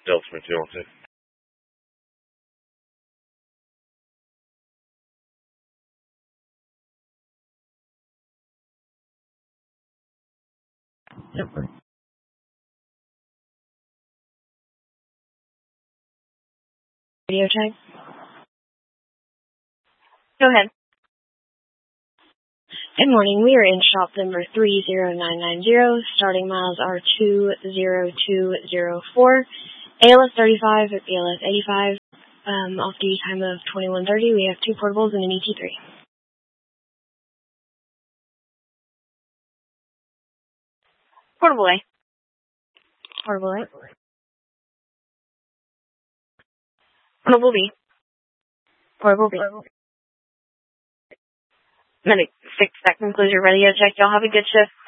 Delta 212. Radio check. Go ahead. Good morning. We are in shop number 30990. Starting miles are 20204. ALS 35, ALS 85. Off-duty time of 21:30. We have 2 portables and an ET3. Portable A. Portable A. Portable B. Portable B. Medic 6, that concludes your radio check. Y'all have a good shift.